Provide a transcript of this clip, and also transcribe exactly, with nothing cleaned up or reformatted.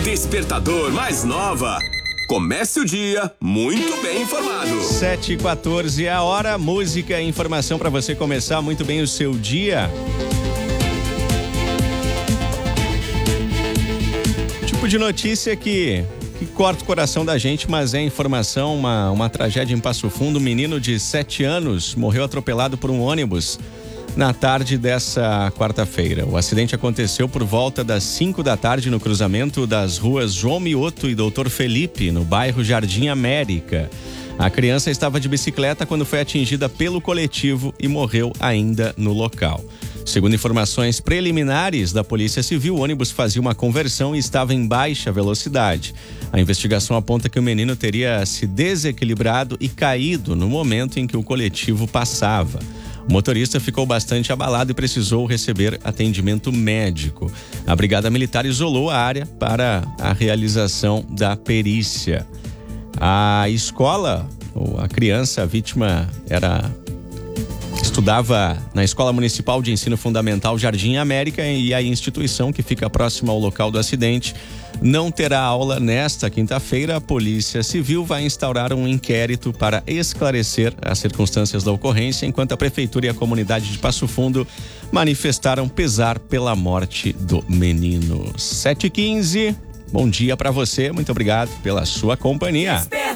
despertador mais nova. Comece o dia muito bem informado. sete e quatorze é a hora, música e informação para você começar muito bem o seu dia. Tipo de notícia que, que corta o coração da gente, mas é informação, uma, uma tragédia em Passo Fundo. Um menino de sete anos morreu atropelado por um ônibus na tarde dessa quarta-feira. O acidente aconteceu por volta das cinco da tarde no cruzamento das ruas João Mioto e doutor Felipe, no bairro Jardim América. A criança estava de bicicleta quando foi atingida pelo coletivo e morreu ainda no local. Segundo informações preliminares da Polícia Civil, o ônibus fazia uma conversão e estava em baixa velocidade. A investigação aponta que o menino teria se desequilibrado e caído no momento em que o coletivo passava. O motorista ficou bastante abalado e precisou receber atendimento médico. A Brigada Militar isolou a área para a realização da perícia. A escola, ou a criança, a vítima, era... estudava na Escola Municipal de Ensino Fundamental Jardim América e a instituição, que fica próxima ao local do acidente, não terá aula nesta quinta-feira. A Polícia Civil vai instaurar um inquérito para esclarecer as circunstâncias da ocorrência, enquanto a Prefeitura e a comunidade de Passo Fundo manifestaram pesar pela morte do menino. sete e quinze, bom dia para você, muito obrigado pela sua companhia.